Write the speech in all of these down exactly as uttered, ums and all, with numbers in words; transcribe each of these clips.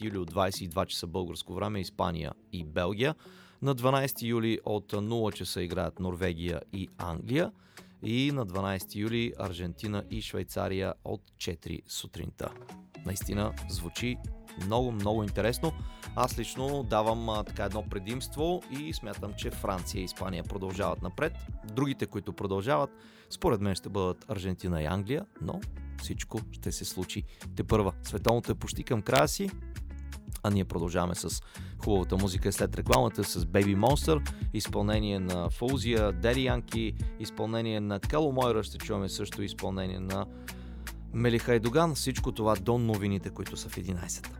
юли от двадесет и два часа българско време Испания и Белгия. На дванадесети юли от нула часа играят Норвегия и Англия. И на дванадесети юли Аржентина и Швейцария от четири сутринта. Наистина звучи много, много интересно. Аз лично давам а, така едно предимство и смятам, че Франция и Испания продължават напред. Другите, които продължават, според мен ще бъдат Аржентина и Англия, но всичко ще се случи тепърва. Световното е почти към края си, а ние продължаваме с хубавата музика след рекламата с Baby Monster, изпълнение на Фаузия, Daddy Yankee, изпълнение на Кало Мойра, ще чуваме също изпълнение на Мелиха Айдоган. Всичко това до новините, които са в единадесета.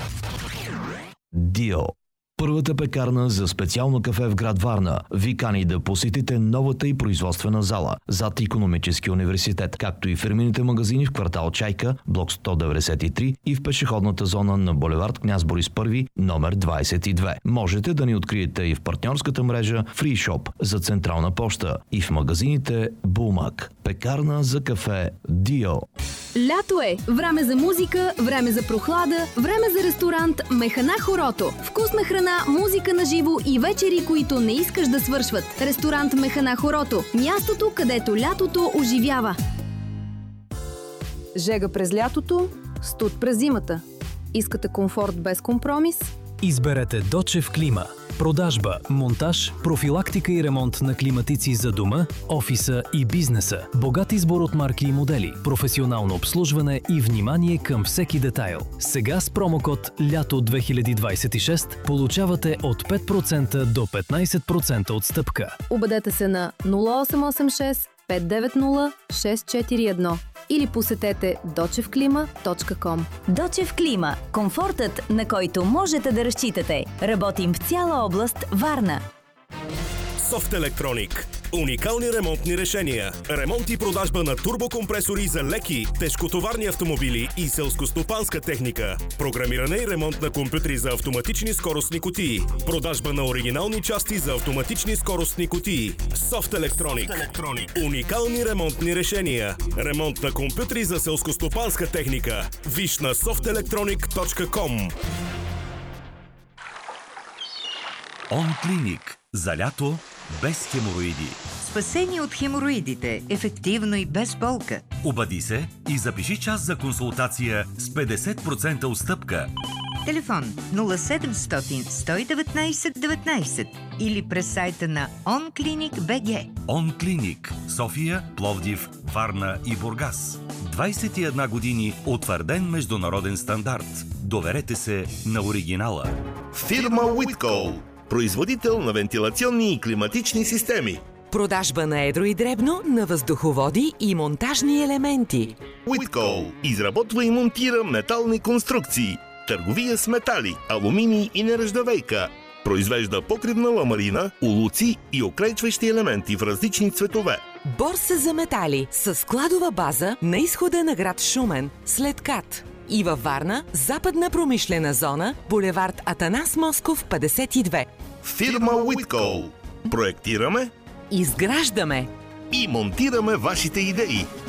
Дио. Първата пекарна за специално кафе в град Варна ви кани да посетите новата и производствена зала зад Икономическия университет, както и фирмените магазини в квартал Чайка, блок сто деветдесет и три и в пешеходната зона на булевард Княз Борис първи, номер двадесет и две. Можете да ни откриете и в партньорската мрежа Free Shop за Централна поща и в магазините Булмак. Пекарна за кафе Дио. Лято е! Време за музика, време за прохлада, време за ресторант Механа Хорото. Вкусна храна, музика на живо и вечери, които не искаш да свършват. Ресторант Механа Хорото. Мястото, където лятото оживява. Жега през лятото, студ през зимата. Искате комфорт без компромис? Изберете Дочев Клима. Продажба, монтаж, профилактика и ремонт на климатици за дома, офиса и бизнеса. Богат избор от марки и модели, професионално обслужване и внимание към всеки детайл. Сега с промокод Лято две хиляди двадесет и шест получавате от пет процента до петнадесет процента отстъпка. Обадете се на нула осем осем шест пет девет нула шест четири едно или посетете дочев клима точка ком. Дочев Клима. Комфортът, на който можете да разчитате. Работим в цяла област Варна. Софт Електроник. Уникални ремонтни решения. Ремонт и продажба на турбокомпресори за леки, тежкотоварни автомобили и селскостопанска техника. Програмиране и ремонт на компютри за автоматични скоростни кутии. Продажба на оригинални части за автоматични скоростни кутии. Софт Електроник. Уникални ремонтни решения. Ремонт на компютри за селскостопанска техника. Виж на софт електроник точка ком. Он Клиник. За лято без хемороиди. Спасение от хемороидите. Ефективно и без болка. Обади се и запиши час за консултация с петдесет процента отстъпка. Телефон нула седемстотин сто и деветнадесет деветнадесет или през сайта на онклиник точка бг. Он Клиник. София, Пловдив, Варна и Бургас. двадесет и една години утвърден международен стандарт. Доверете се на оригинала. Фирма Уиткол. Производител на вентилационни и климатични системи. Продажба на едро и дребно на въздуховоди и монтажни елементи. Уиткол изработва и монтира метални конструкции. Търговия с метали, алуминий и нержавейка. Произвежда покривна ламарина, улуци и оклейчващи елементи в различни цветове. Борса за метали с складова база на изхода на град Шумен, след КАТ. И във Варна, западна промишлена зона, булевард Атанас Москов, петдесет и две. Фирма Уиткол. Проектираме, изграждаме и монтираме вашите идеи.